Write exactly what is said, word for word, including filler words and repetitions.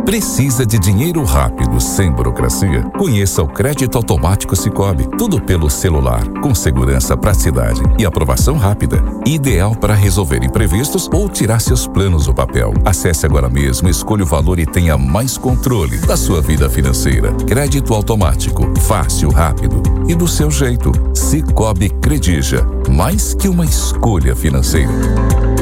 Precisa de dinheiro rápido, sem burocracia? Conheça o Crédito Automático Sicoob. Tudo pelo celular, com segurança, praticidade e aprovação rápida. Ideal para resolver imprevistos ou tirar seus planos do papel. Acesse agora mesmo, escolha o valor e tenha mais controle da sua vida financeira. Crédito automático, fácil, rápido e do seu jeito. Sicoob Credija, mais que uma escolha financeira.